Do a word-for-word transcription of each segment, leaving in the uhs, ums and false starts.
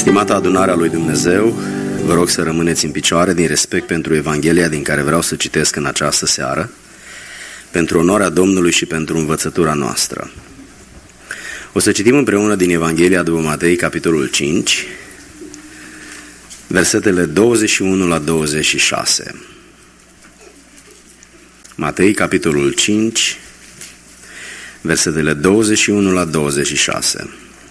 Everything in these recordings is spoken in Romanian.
Stimată adunare a lui Dumnezeu, vă rog să rămâneți în picioare din respect pentru Evanghelia din care vreau să citesc în această seară, pentru onoarea Domnului și pentru învățătura noastră. O să citim împreună din Evanghelia după Matei, capitolul cinci, versetele douăzeci și unu la douăzeci și șase. Matei, capitolul cinci, versetele douăzeci și unu la douăzeci și șase.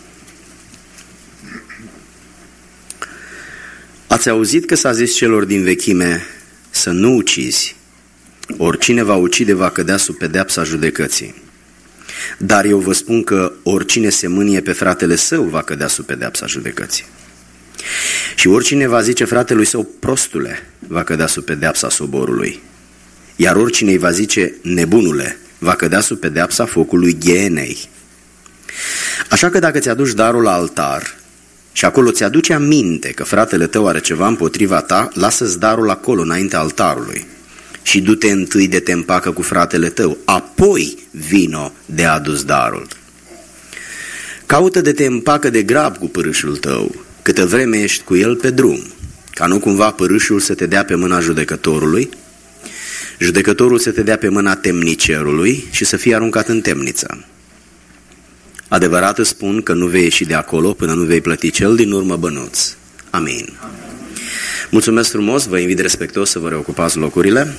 Ați auzit că s-a zis celor din vechime să nu ucizi, oricine va ucide va cădea sub pedeapsa judecății. Dar eu vă spun că oricine se mânie pe fratele său va cădea sub pedeapsa judecății. Și oricine va zice fratelui său prostule va cădea sub pedeapsa soborului. Iar oricine îi va zice nebunule va cădea sub pedeapsa focului ghenei. Așa că dacă ți-aduci darul la altar și acolo ți-aduce aminte că fratele tău are ceva împotriva ta, lasă-ți darul acolo înaintea altarului și du-te întâi de te împacă cu fratele tău, apoi vino de adus darul. Caută de te împacă de grab cu părâșul tău, câtă vreme ești cu el pe drum, ca nu cumva părâșul să te dea pe mâna judecătorului, judecătorul să te dea pe mâna temnicerului și să fie aruncat în temniță. Adevărat îți spun că nu vei ieși de acolo până nu vei plăti cel din urmă bănuț. Amin. Amin. Mulțumesc frumos, vă invit respectuos să vă reocupați locurile.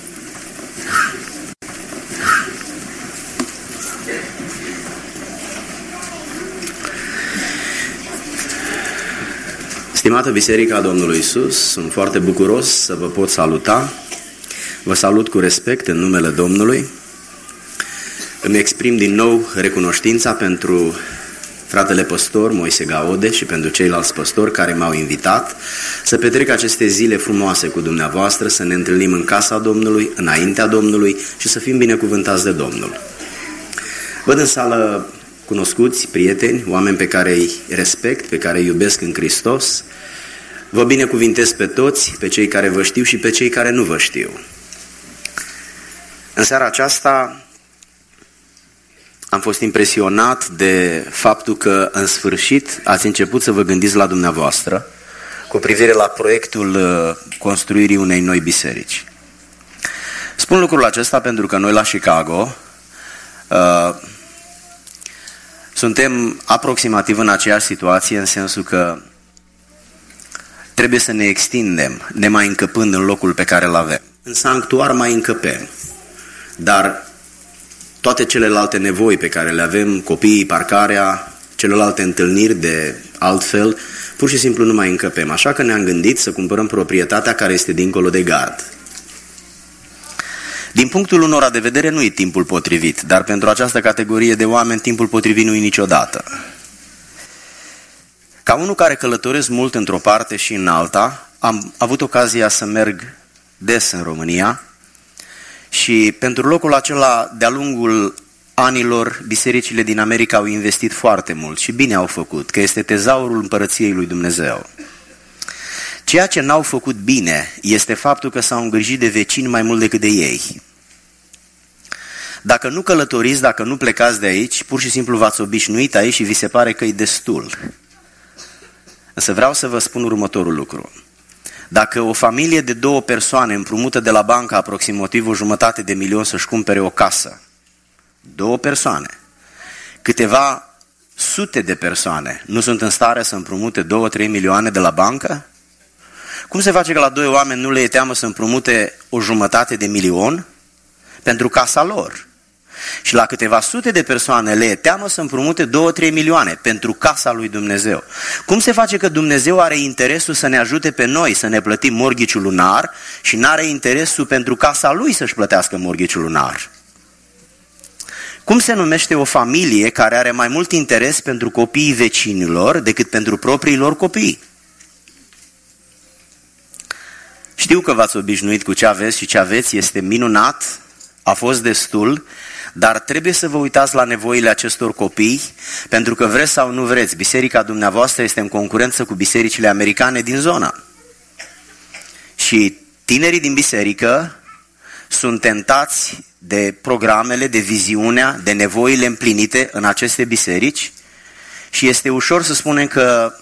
Stimată Biserica Domnului Iisus, sunt foarte bucuros să vă pot saluta. Vă salut cu respect în numele Domnului. Îmi exprim din nou recunoștința pentru fratele păstor Moise Gaode și pentru ceilalți păstori care m-au invitat să petrec aceste zile frumoase cu dumneavoastră, să ne întâlnim în casa Domnului, înaintea Domnului și să fim binecuvântați de Domnul. Văd în sală cunoscuți, prieteni, oameni pe care îi respect, pe care îi iubesc în Hristos. Vă binecuvintez pe toți, pe cei care vă știu și pe cei care nu vă știu. În seara aceasta am fost impresionat de faptul că în sfârșit ați început să vă gândiți la dumneavoastră cu privire la proiectul construirii unei noi biserici. Spun lucrul acesta pentru că noi la Chicago uh, suntem aproximativ în aceeași situație, în sensul că trebuie să ne extindem, nemai încăpând în locul pe care îl avem. În sanctuar mai încăpem, dar toate celelalte nevoi pe care le avem, copiii, parcarea, celelalte întâlniri de altfel, pur și simplu nu mai încăpem. Așa că ne-am gândit să cumpărăm proprietatea care este dincolo de gard. Din punctul unora de vedere nu e timpul potrivit, dar pentru această categorie de oameni timpul potrivit nu e niciodată. Ca unul care călătoresc mult într-o parte și în alta, am avut ocazia să merg des în România și pentru locul acela, de-a lungul anilor, bisericile din America au investit foarte mult și bine au făcut, că este tezaurul împărăției lui Dumnezeu. Ceea ce n-au făcut bine este faptul că s-au îngrijit de vecini mai mult decât de ei. Dacă nu călătoriți, dacă nu plecați de aici, pur și simplu v-ați obișnuit aici și vi se pare că e destul. Însă vreau să vă spun următorul lucru. Dacă o familie de două persoane împrumută de la bancă aproximativ o jumătate de milion să-și cumpere o casă, două persoane, câteva sute de persoane nu sunt în stare să împrumute două, trei milioane de la bancă? Cum se face că la doi oameni nu le e teamă să împrumute o jumătate de milion pentru casa lor? Și la câteva sute de persoane le e teamă să împrumute două, trei milioane pentru casa lui Dumnezeu. Cum se face că Dumnezeu are interesul să ne ajute pe noi să ne plătim morghiciul lunar și n-are interesul pentru casa lui să-și plătească morghiciul lunar? Cum se numește o familie care are mai mult interes pentru copiii vecinilor decât pentru propriilor copii? Știu că v-ați obișnuit cu ce aveți și ce aveți este minunat, a fost destul, dar trebuie să vă uitați la nevoile acestor copii, pentru că vreți sau nu vreți, biserica dumneavoastră este în concurență cu bisericile americane din zonă. Și tinerii din biserică sunt tentați de programele, de viziunea, de nevoile împlinite în aceste biserici și este ușor să spunem că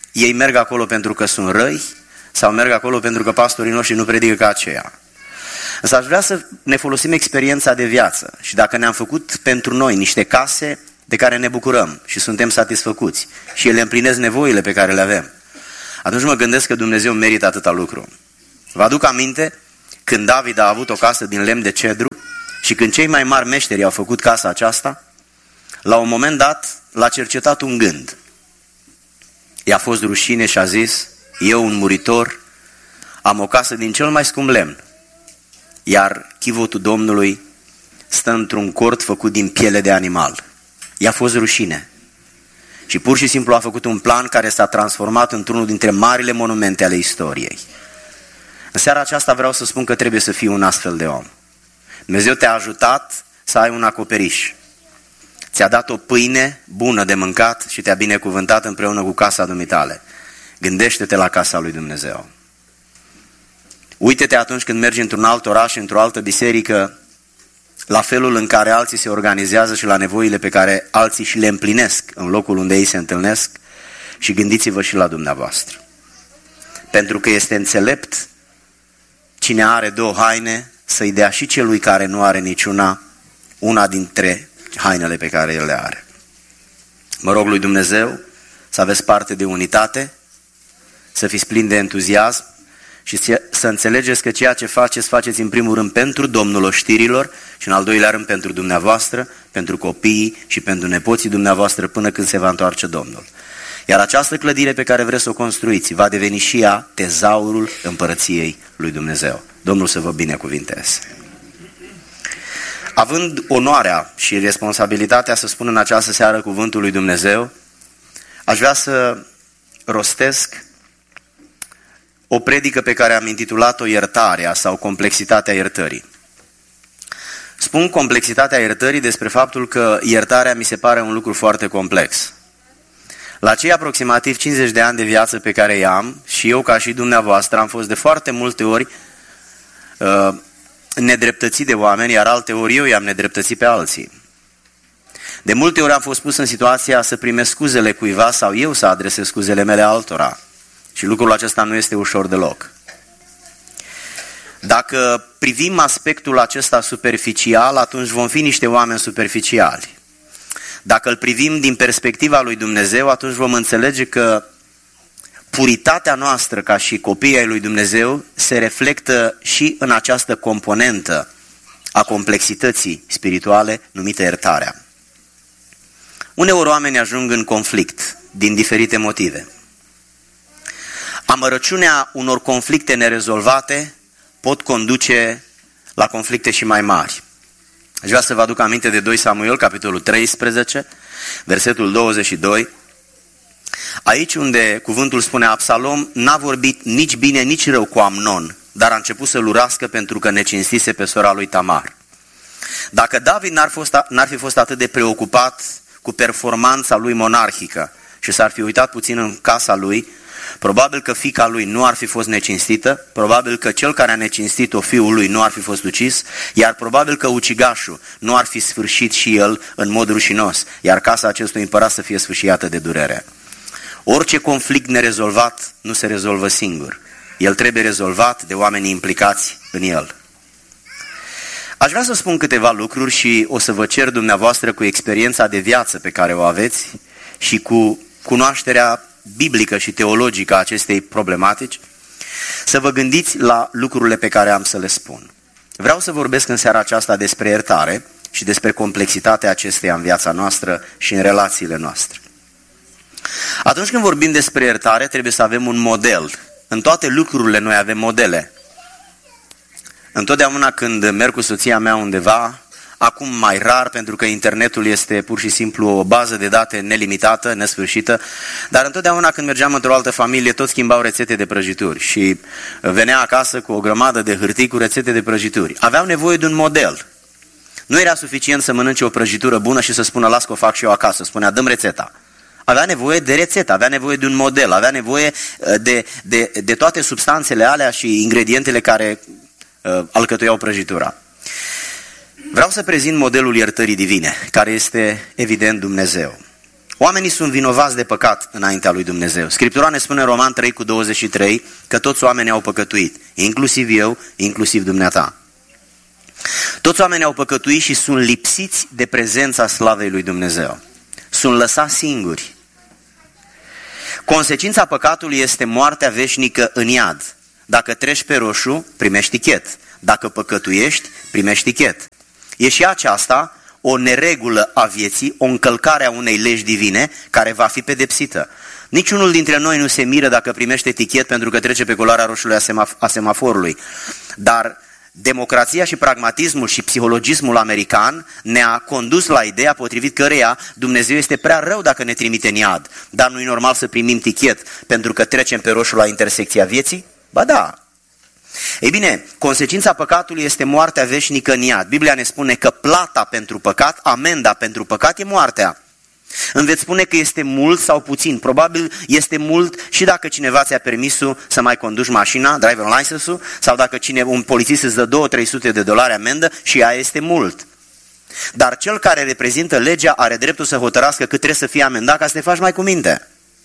ei merg acolo pentru că sunt răi sau merg acolo pentru că pastorii noștri nu predică ca aceea. Însă aș vrea să ne folosim experiența de viață și dacă ne-am făcut pentru noi niște case de care ne bucurăm și suntem satisfăcuți și ele împlinesc nevoile pe care le avem, atunci mă gândesc că Dumnezeu merită atâta lucru. Vă aduc aminte când David a avut o casă din lemn de cedru și când cei mai mari meșteri au făcut casa aceasta, la un moment dat l-a cercetat un gând. I-a fost rușine și a zis: eu, un muritor, am o casă din cel mai scump lemn, iar chivotul Domnului stă într-un cort făcut din piele de animal. I-a fost rușine. Și pur și simplu a făcut un plan care s-a transformat într-unul dintre marile monumente ale istoriei. În seara aceasta vreau să spun că trebuie să fii un astfel de om. Dumnezeu te-a ajutat să ai un acoperiș. Ți-a dat o pâine bună de mâncat și te-a binecuvântat împreună cu casa dumitale. Gândește-te la casa lui Dumnezeu. Uite-te atunci când mergi într-un alt oraș, într-o altă biserică, la felul în care alții se organizează și la nevoile pe care alții și le împlinesc în locul unde ei se întâlnesc și gândiți-vă și la dumneavoastră. Pentru că este înțelept cine are două haine să-i dea și celui care nu are niciuna una dintre hainele pe care el le are. Mă rog lui Dumnezeu să aveți parte de unitate, să fiți plini de entuziasm și să înțelegeți că ceea ce faceți, faceți în primul rând pentru Domnul oștirilor și în al doilea rând pentru dumneavoastră, pentru copiii și pentru nepoții dumneavoastră până când se va întoarce Domnul. Iar această clădire pe care vreți să o construiți va deveni și ea tezaurul împărăției lui Dumnezeu. Domnul să vă binecuvinteze. Având onoarea și responsabilitatea să spun în această seară cuvântul lui Dumnezeu, aș vrea să rostesc o predică pe care am intitulat-o Iertarea sau Complexitatea iertării. Spun complexitatea iertării despre faptul că iertarea mi se pare un lucru foarte complex. La cei aproximativ cincizeci de ani de viață pe care i-am, și eu ca și dumneavoastră am fost de foarte multe ori uh, nedreptățit de oameni, iar alte ori eu i-am nedreptățit pe alții. De multe ori am fost pus în situația să primesc scuzele cuiva sau eu să adresez scuzele mele altora. Și lucrul acesta nu este ușor deloc. Dacă privim aspectul acesta superficial, atunci vom fi niște oameni superficiali. Dacă îl privim din perspectiva lui Dumnezeu, atunci vom înțelege că puritatea noastră ca și copiii ai lui Dumnezeu se reflectă și în această componentă a complexității spirituale numită iertarea. Uneori oamenii ajung în conflict din diferite motive. Amărăciunea unor conflicte nerezolvate pot conduce la conflicte și mai mari. Aș vrea să vă aduc aminte de doi Samuel, capitolul treisprezece, versetul douăzeci și doi. Aici unde cuvântul spune: Absalom n-a vorbit nici bine, nici rău cu Amnon, dar a început să-l urască pentru că necinstise pe sora lui Tamar. Dacă David n-ar, fost, n-ar fi fost atât de preocupat cu performanța lui monarhică și s-ar fi uitat puțin în casa lui, probabil că fiica lui nu ar fi fost necinstită, probabil că cel care a necinstit-o, fiul lui, nu ar fi fost ucis, iar probabil că ucigașul nu ar fi sfârșit și el în mod rușinos, iar casa acestui împărat să fie sfâșiată de durere. Orice conflict nerezolvat nu se rezolvă singur. El trebuie rezolvat de oamenii implicați în el. Aș vrea să spun câteva lucruri și o să vă cer dumneavoastră, cu experiența de viață pe care o aveți și cu cunoașterea biblică și teologică a acestei problematici, să vă gândiți la lucrurile pe care am să le spun. Vreau să vorbesc în seara aceasta despre iertare și despre complexitatea acesteia în viața noastră și în relațiile noastre. Atunci când vorbim despre iertare, trebuie să avem un model. În toate lucrurile noi avem modele. Întotdeauna când merg cu soția mea undeva, acum mai rar pentru că internetul este pur și simplu o bază de date nelimitată, nesfârșită, dar întotdeauna când mergeam într-o altă familie, toți schimbau rețete de prăjituri și venea acasă cu o grămadă de hârtii cu rețete de prăjituri. Aveau nevoie de un model. Nu era suficient să mănânce o prăjitură bună și să spună: las că o fac și eu acasă. Spunea: dă-mi rețeta. Avea nevoie de rețetă, avea nevoie de un model, avea nevoie de, de, de toate substanțele alea și ingredientele care uh, alcătuiau prăjitura. Vreau să prezint modelul iertării divine, care este evident Dumnezeu. Oamenii sunt vinovați de păcat înaintea lui Dumnezeu. Scriptura ne spune în Roman trei cu douăzeci și trei că toți oamenii au păcătuit, inclusiv eu, inclusiv dumneata. Toți oamenii au păcătuit și sunt lipsiți de prezența slavei lui Dumnezeu. Sunt lăsați singuri. Consecința păcatului este moartea veșnică în iad. Dacă treci pe roșu, primești tichet. Dacă păcătuiești, primești tichet. E și aceasta o neregulă a vieții, o încălcare a unei legi divine care va fi pedepsită. Niciunul dintre noi nu se miră dacă primește tichet pentru că trece pe culoarea roșului a, semaf- a semaforului. Dar democrația și pragmatismul și psihologismul american ne-a condus la ideea potrivit căreia Dumnezeu este prea rău dacă ne trimite în iad. Dar nu e normal să primim tichet pentru că trecem pe roșu la intersecția vieții? Ba da! Ei bine, consecința păcatului este moartea veșnică în iad. Biblia ne spune că plata pentru păcat, amenda pentru păcat e moartea. Îmi veți spune că este mult sau puțin. Probabil este mult și dacă cineva ți-a permisul să mai conduci mașina, driver license-ul, sau dacă cine, un polițist îți dă două trei sute de dolari amendă și ea este mult. Dar cel care reprezintă legea are dreptul să hotărască cât trebuie să fie amendat ca să te faci mai cu minte.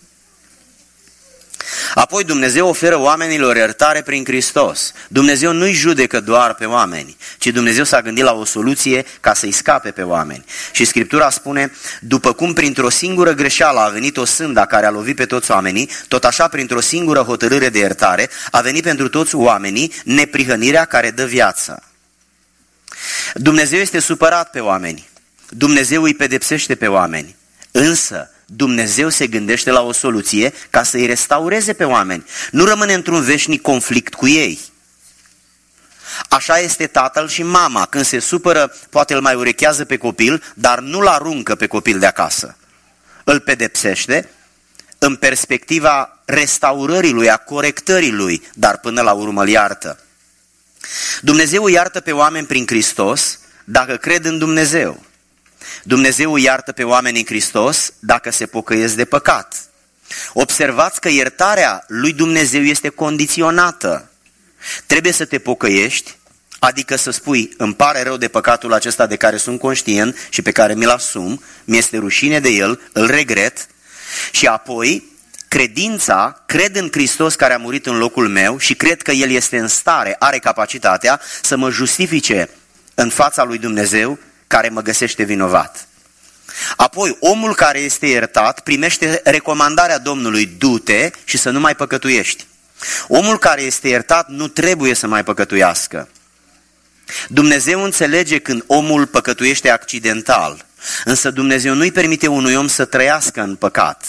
Apoi Dumnezeu oferă oamenilor iertare prin Hristos. Dumnezeu nu-i judecă doar pe oameni, ci Dumnezeu s-a gândit la o soluție ca să-i scape pe oameni. Și Scriptura spune, după cum printr-o singură greșeală a venit o sânda care a lovit pe toți oamenii, tot așa printr-o singură hotărâre de iertare a venit pentru toți oamenii neprihănirea care dă viață. Dumnezeu este supărat pe oameni. Dumnezeu îi pedepsește pe oameni. Însă Dumnezeu se gândește la o soluție ca să-i restaureze pe oameni. Nu rămâne într-un veșnic conflict cu ei. Așa este tatăl și mama. Când se supără, poate îl mai urechează pe copil, dar nu-l aruncă pe copil de acasă. Îl pedepsește în perspectiva restaurării lui, a corectării lui, dar până la urmă îl iartă. Dumnezeu iartă pe oameni prin Hristos dacă cred în Dumnezeu. Dumnezeu iartă pe oameni în Hristos dacă se pocăiesc de păcat. Observați că iertarea lui Dumnezeu este condiționată. Trebuie să te pocăiești, adică să spui, îmi pare rău de păcatul acesta de care sunt conștient și pe care mi-l asum, mi-este rușine de el, îl regret, și apoi credința, cred în Hristos care a murit în locul meu și cred că El este în stare, are capacitatea să mă justifice în fața lui Dumnezeu care mă găsește vinovat. Apoi, omul care este iertat primește recomandarea Domnului, du-te și să nu mai păcătuiești. Omul care este iertat nu trebuie să mai păcătuiască. Dumnezeu înțelege când omul păcătuiește accidental, însă Dumnezeu nu-i permite unui om să trăiască în păcat.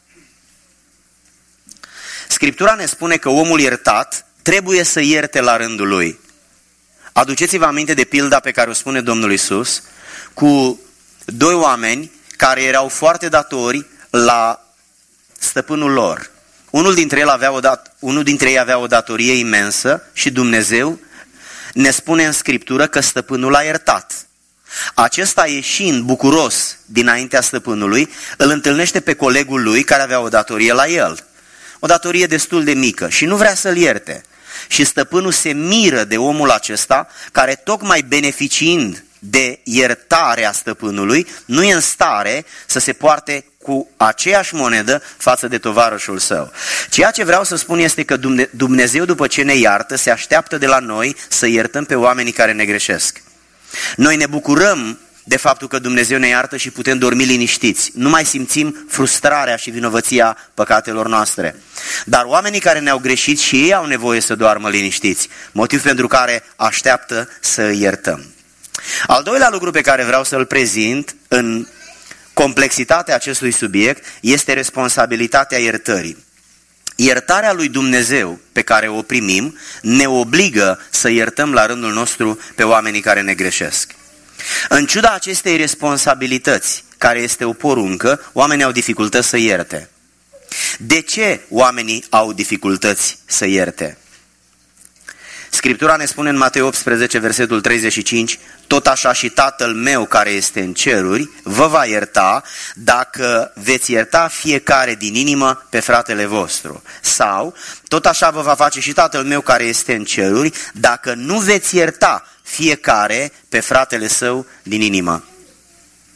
Scriptura ne spune că omul iertat trebuie să ierte la rândul lui. Aduceți-vă aminte de pilda pe care o spune Domnul Iisus cu doi oameni care erau foarte datori la stăpânul lor. Unul dintre ei avea o, dat, unul dintre ei avea o datorie imensă și Dumnezeu ne spune în Scriptură că stăpânul l-a iertat. Acesta, ieșind bucuros dinaintea stăpânului, îl întâlnește pe colegul lui care avea o datorie la el. O datorie destul de mică și nu vrea să-l ierte. Și stăpânul se miră de omul acesta care, tocmai beneficiind de iertarea stăpânului, nu e în stare să se poarte cu aceeași monedă față de tovarășul său. Ceea ce vreau să spun este că Dumnezeu, după ce ne iartă, se așteaptă de la noi să iertăm pe oamenii care ne greșesc. Noi ne bucurăm de faptul că Dumnezeu ne iartă și putem dormi liniștiți. Nu mai simțim frustrarea și vinovăția păcatelor noastre. Dar oamenii care ne-au greșit și ei au nevoie să doarmă liniștiți, motiv pentru care așteaptă să îi iertăm. Al doilea lucru pe care vreau să-l prezint în complexitatea acestui subiect este responsabilitatea iertării. Iertarea lui Dumnezeu pe care o primim ne obligă să iertăm la rândul nostru pe oamenii care ne greșesc. În ciuda acestei responsabilități, care este o poruncă, oamenii au dificultăți să ierte. De ce oamenii au dificultăți să ierte? Scriptura ne spune în Matei optsprezece, versetul treizeci și cinci, tot așa și Tatăl meu care este în ceruri vă va ierta dacă veți ierta fiecare din inimă pe fratele vostru. Sau, tot așa vă va face și Tatăl meu care este în ceruri dacă nu veți ierta fiecare pe fratele său din inimă.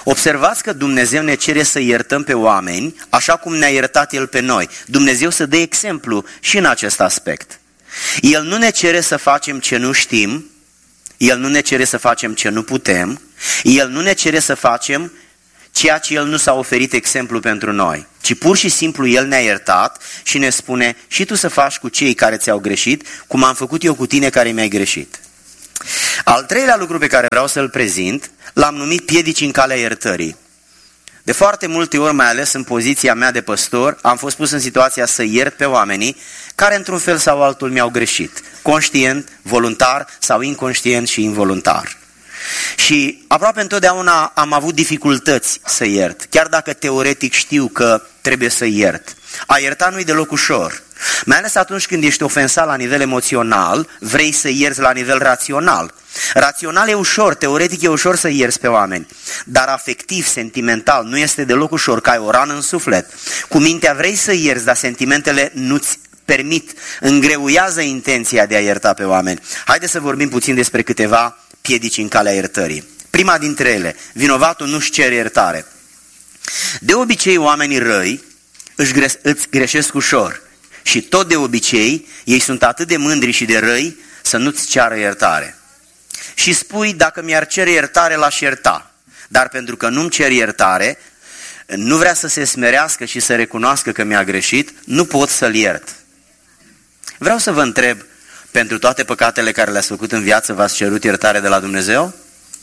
Observați că Dumnezeu ne cere să iertăm pe oameni așa cum ne-a iertat El pe noi. Dumnezeu să dea exemplu și în acest aspect. El nu ne cere să facem ce nu știm, El nu ne cere să facem ce nu putem, El nu ne cere să facem ceea ce El nu s-a oferit exemplu pentru noi, ci pur și simplu El ne-a iertat și ne spune și tu să faci cu cei care ți-au greșit, cum am făcut eu cu tine care mi-ai greșit. Al treilea lucru pe care vreau să-l prezint, l-am numit piedici în calea iertării. De foarte multe ori, mai ales în poziția mea de păstor, am fost pus în situația să iert pe oamenii care într-un fel sau altul mi-au greșit, conștient, voluntar sau inconștient și involuntar. Și aproape întotdeauna am avut dificultăți să iert, chiar dacă teoretic știu că trebuie să iert. A ierta nu-i deloc ușor, mai ales atunci când ești ofensat la nivel emoțional, vrei să ierți la nivel rațional. Rațional e ușor, teoretic e ușor să ierți pe oameni, dar afectiv, sentimental, nu este deloc ușor, că ai o rană în suflet. Cu mintea vrei să ierți, dar sentimentele nu-ți permit, îngreuiază intenția de a ierta pe oameni. Haideți să vorbim puțin despre câteva piedici în calea iertării. Prima dintre ele, vinovatul nu-și cere iertare. De obicei, oamenii răi își gre- îți greșesc ușor și tot de obicei ei sunt atât de mândri și de răi să nu-ți ceară iertare. Și spui, dacă mi-ar cere iertare, l-aș ierta, dar pentru că nu-mi cer iertare, nu vrea să se smerească și să recunoască că mi-a greșit, nu pot să-l iert. Vreau să vă întreb, pentru toate păcatele care le-ați făcut în viață, v-ați cerut iertare de la Dumnezeu?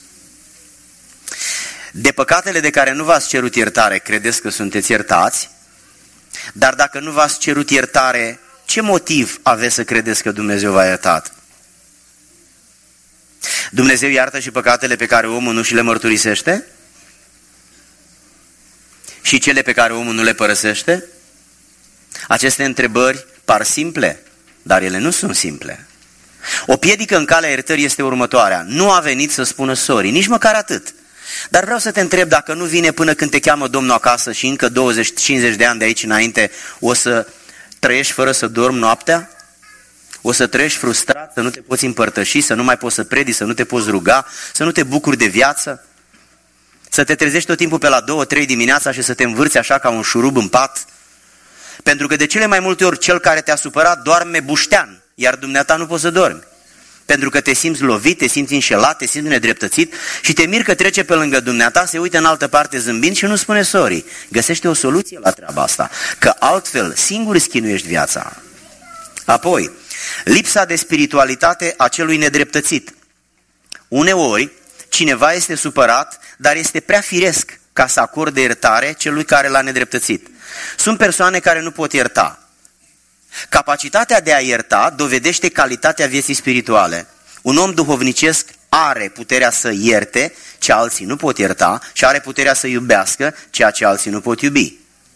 De păcatele de care nu v-ați cerut iertare, credeți că sunteți iertați? Dar dacă nu v-ați cerut iertare, ce motiv aveți să credeți că Dumnezeu v-a iertat? Dumnezeu iartă și păcatele pe care omul nu și le mărturisește? Și cele pe care omul nu le părăsește? Aceste întrebări par simple, dar ele nu sunt simple. O piedică în calea iertării este următoarea. Nu a venit să spună sorry, nici măcar atât. Dar vreau să te întreb, dacă nu vine până când te cheamă Domnul acasă și încă douăzeci cincizeci de ani de aici înainte, o să trăiești fără să dormi noaptea? O să trăiești frustrat, să nu te poți împărtăși, să nu mai poți să predici, să nu te poți ruga, să nu te bucuri de viață? Să te trezești tot timpul pe la două, trei dimineața și să te învârți așa ca un șurub în pat? Pentru că de cele mai multe ori cel care te-a supărat doarme buștean, iar dumneata nu poți să dormi. Pentru că te simți lovit, te simți înșelat, te simți nedreptățit și te miri că trece pe lângă dumneata, se uită în altă parte zâmbind și nu spune sorry. Găsește o soluție la treaba asta, că altfel singur îți chinuiești viața. Apoi, lipsa de spiritualitate a celui nedreptățit. Uneori, cineva este supărat, dar este prea firesc ca să acorde iertare celui care l-a nedreptățit. Sunt persoane care nu pot ierta. Capacitatea de a ierta dovedește calitatea vieții spirituale. Un om duhovnicesc are puterea să ierte ce alții nu pot ierta și are puterea să iubească ceea ce alții nu pot iubi.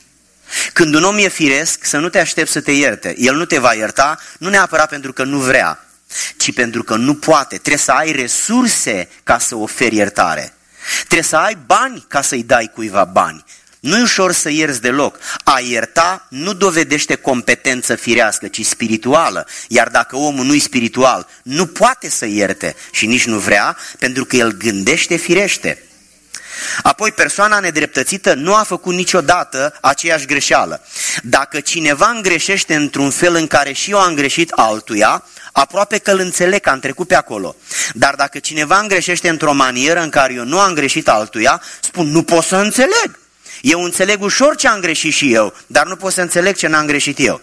Când un om e firesc, să nu te aștepți să te ierte. El nu te va ierta, nu neapărat pentru că nu vrea, ci pentru că nu poate. Trebuie să ai resurse ca să oferi iertare. Trebuie să ai bani ca să-i dai cuiva bani. Nu e ușor să ierți deloc. A ierta nu dovedește competență firească, ci spirituală. Iar dacă omul nu e spiritual, nu poate să ierte și nici nu vrea, pentru că el gândește firește. Apoi, persoana nedreptățită nu a făcut niciodată aceeași greșeală. Dacă cineva îngreșește într-un fel în care și eu am greșit altuia, aproape că îl înțeleg că am trecut pe acolo. Dar dacă cineva îngreșește într-o manieră în care eu nu am greșit altuia, spun, nu pot să înțeleg. Eu înțeleg ușor ce am greșit și eu, dar nu pot să înțeleg ce n-am greșit eu.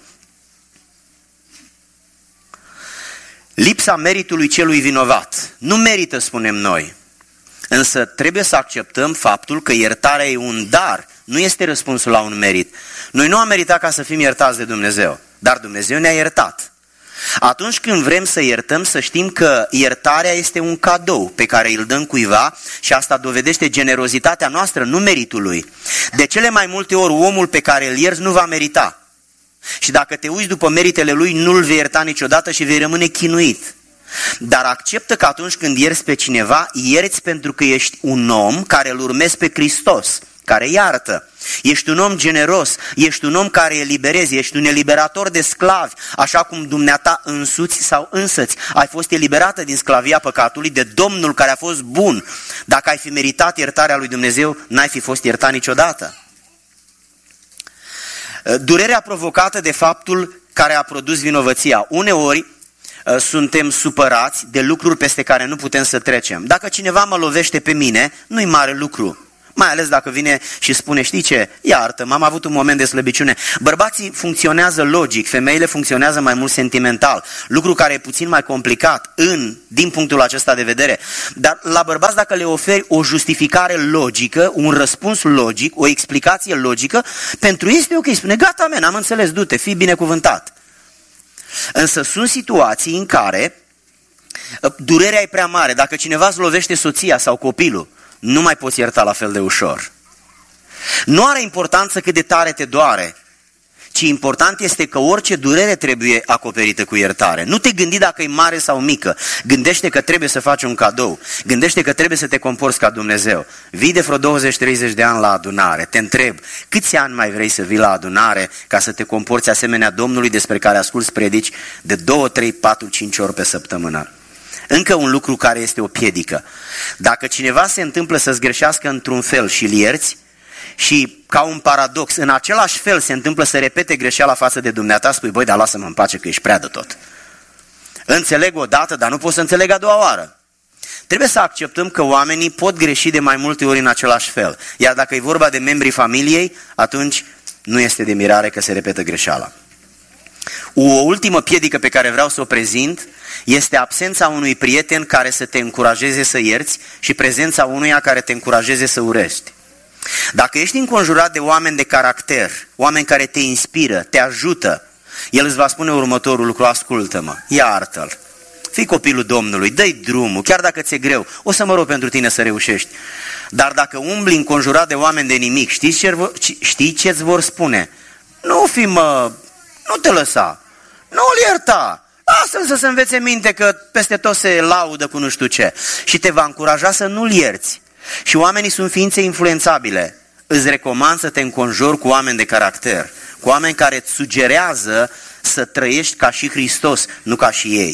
Lipsa meritului celui vinovat. Nu merită, spunem noi. Însă trebuie să acceptăm faptul că iertarea e un dar, nu este răspunsul la un merit. Noi nu am meritat ca să fim iertați de Dumnezeu, dar Dumnezeu ne-a iertat. Atunci când vrem să iertăm, să știm că iertarea este un cadou pe care îl dăm cuiva și asta dovedește generozitatea noastră, nu meritul lui. De cele mai multe ori, omul pe care îl ierți nu va merita. Și dacă te uiți după meritele lui, nu-l vei ierta niciodată și vei rămâne chinuit. Dar acceptă că atunci când ierți pe cineva, ierți pentru că ești un om care îl urmezi pe Hristos, care iartă. Ești un om generos, ești un om care eliberezi, ești un eliberator de sclavi, așa cum dumneata însuți sau însăți ai fost eliberată din sclavia păcatului de Domnul care a fost bun. Dacă ai fi meritat iertarea lui Dumnezeu, n-ai fi fost iertat niciodată. Durerea provocată de faptul care a produs vinovăția. Uneori suntem supărați de lucruri peste care nu putem să trecem. Dacă cineva mă lovește pe mine, nu-i mare lucru. Mai ales dacă vine și spune, știi ce, iartă-mă, am avut un moment de slăbiciune. Bărbații funcționează logic, femeile funcționează mai mult sentimental, lucru care e puțin mai complicat în, din punctul acesta de vedere. Dar la bărbați, dacă le oferi o justificare logică, un răspuns logic, o explicație logică, pentru ei este ok, spune, gata, men, am înțeles, du-te, fii binecuvântat. Însă sunt situații în care durerea e prea mare. Dacă cineva îți lovește soția sau copilul, nu mai poți ierta la fel de ușor. Nu are importanță cât de tare te doare, ci important este că orice durere trebuie acoperită cu iertare. Nu te gândi dacă e mare sau mică, gândește că trebuie să faci un cadou, gândește că trebuie să te comporți ca Dumnezeu. Vii de vreo douăzeci treizeci de ani la adunare, te întreb, câți ani mai vrei să vii la adunare ca să te comporți asemenea Domnului despre care asculți predici de două, trei, patru, cinci ori pe săptămână? Încă un lucru care este o piedică. Dacă cineva se întâmplă să-ți greșească într-un fel și îl ierți, și ca un paradox, în același fel se întâmplă să repete greșeala față de dumneata, spui, băi, dar lasă-mă în pace că ești prea de tot. Înțeleg o dată, dar nu pot să înțeleg a doua oară. Trebuie să acceptăm că oamenii pot greși de mai multe ori în același fel. Iar dacă e vorba de membrii familiei, atunci nu este de mirare că se repetă greșeala. O ultimă piedică pe care vreau să o prezint este absența unui prieten care să te încurajeze să ierți și prezența unuia care te încurajeze să urăști. Dacă ești înconjurat de oameni de caracter, oameni care te inspiră, te ajută, el îți va spune următorul lucru, ascultă-mă, iartă-l, fii copilul Domnului, dă-i drumul, chiar dacă ți-e greu, o să mă rog pentru tine să reușești. Dar dacă umbli înconjurat de oameni de nimic, știi, ce, știi ce-ți vor spune? Nu fi, mă, nu te lăsa, nu-l ierta, lasă-l să se învețe minte că peste tot se laudă cu nu știu ce. Și te va încuraja să nu-l ierți. Și oamenii sunt ființe influențabile. Îți recomand să te înconjori cu oameni de caracter, cu oameni care îți sugerează să trăiești ca și Hristos, nu ca și ei.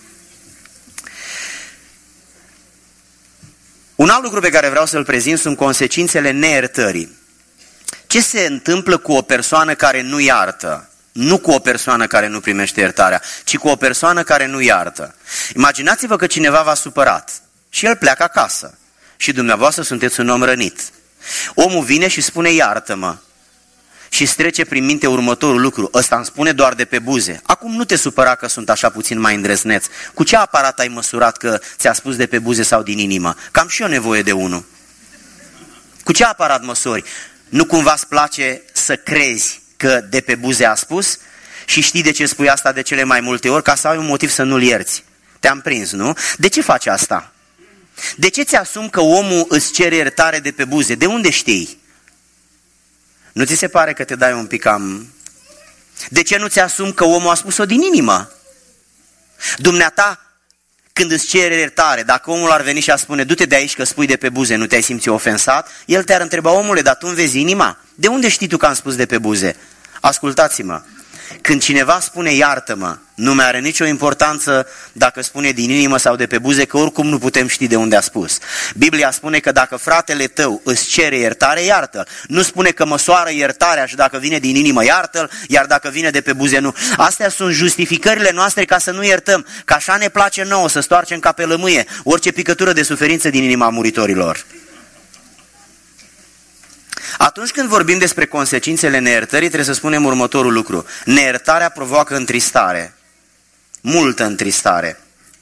Un alt lucru pe care vreau să-l prezint sunt consecințele neiertării. Ce se întâmplă cu o persoană care nu iartă? Nu cu o persoană care nu primește iertarea, ci cu o persoană care nu iartă. Imaginați-vă că cineva v-a supărat și el pleacă acasă și dumneavoastră sunteți un om rănit. Omul vine și spune iartă-mă și îți trece prin minte următorul lucru, ăsta îmi spune doar de pe buze. Acum nu te supăra că sunt așa puțin mai îndrăzneț. Cu ce aparat ai măsurat că ți-a spus de pe buze sau din inimă? Că am și eu nevoie de unul. Cu ce aparat măsori? Nu cumva îți place să crezi că de pe buze a spus și știi de ce spui asta de cele mai multe ori? Ca să ai un motiv să nu-l ierți. Te-am prins, nu? De ce faci asta? De ce ți-asumi că omul îți cere iertare de pe buze? De unde știi? Nu ți se pare că te dai un pic cam... De ce nu ți-asumi că omul a spus-o din inimă? Dumneata, când îți cere iertare, dacă omul ar veni și ar spune, du-te de aici că spui de pe buze, nu te-ai simțit ofensat? El te-ar întreba, omule, dar tu îmi vezi inima? De unde știi tu că am spus de pe buze? Ascultați-mă, când cineva spune iartă-mă, nu mai are nicio importanță dacă spune din inimă sau de pe buze, că oricum nu putem ști de unde a spus. Biblia spune că dacă fratele tău îți cere iertare, iartă-l. Nu spune că măsoară iertarea și dacă vine din inimă, iartă-l, iar dacă vine de pe buze, nu. Astea sunt justificările noastre ca să nu iertăm, că așa ne place nouă să stoarcem ca pe lămâie orice picătură de suferință din inima muritorilor. Atunci când vorbim despre consecințele neiertării, trebuie să spunem următorul lucru. Neiertarea provoacă întristare, multă întristare.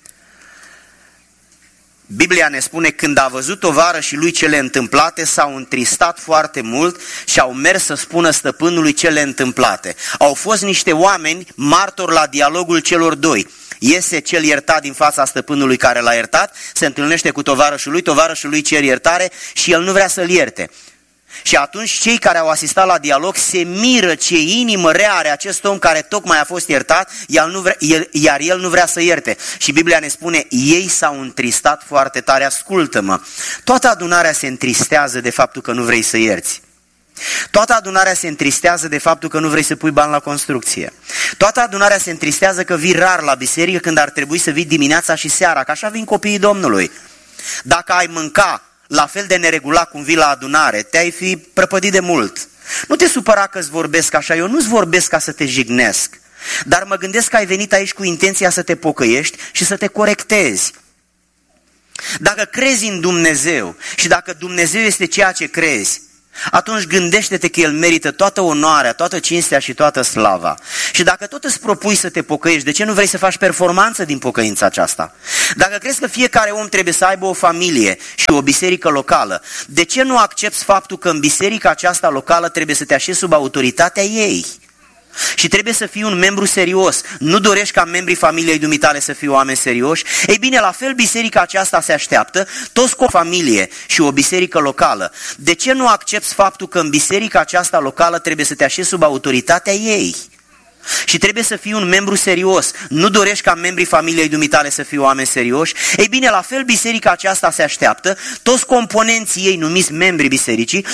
Biblia ne spune, când a văzut tovarășii lui cele întâmplate, s-au întristat foarte mult și au mers să spună stăpânului cele întâmplate. Au fost niște oameni martori la dialogul celor doi. Iese cel iertat din fața stăpânului care l-a iertat, se întâlnește cu tovarășul lui, tovarășul lui cer iertare și el nu vrea să-l ierte. Și atunci cei care au asistat la dialog se miră ce inimă rea are acest om care tocmai a fost iertat, iar, nu vrea, iar el nu vrea să ierte. Și Biblia ne spune, ei s-au întristat foarte tare. Ascultă-mă, toată adunarea se întristează de faptul că nu vrei să ierți. Toată adunarea se întristează de faptul că nu vrei să pui bani la construcție. Toată adunarea se întristează că vii rar la biserică când ar trebui să vii dimineața și seara, că așa vin copiii Domnului. Dacă ai mânca la fel de neregulat cum vii la adunare, te-ai fi prăpădit de mult. Nu te supăra că-ți vorbesc așa, eu nu-ți vorbesc ca să te jignesc, dar mă gândesc că ai venit aici cu intenția să te pocăiești și să te corectezi. Dacă crezi în Dumnezeu și dacă Dumnezeu este ceea ce crezi, atunci gândește-te că El merită toată onoarea, toată cinstea și toată slava. Și dacă tot îți propui să te pocăiești, de ce nu vrei să faci performanță din pocăința aceasta? Dacă crezi că fiecare om trebuie să aibă o familie și o biserică locală, de ce nu accepți faptul că în biserica aceasta locală trebuie să te așezi sub autoritatea ei? Și trebuie să fii un membru serios. Nu dorești ca membrii familiei dumitale să fie oameni serioși? Ei bine, la fel biserica aceasta se așteaptă, toți cu o familie și o biserică locală. De ce nu accepți faptul că în biserica aceasta locală trebuie să te așezi sub autoritatea ei? Și trebuie să fii un membru serios. Nu dorești ca membrii familiei dumitale să fie oameni serioși? Ei bine, la fel biserica aceasta se așteaptă, toți componenții ei numiți membrii bisericii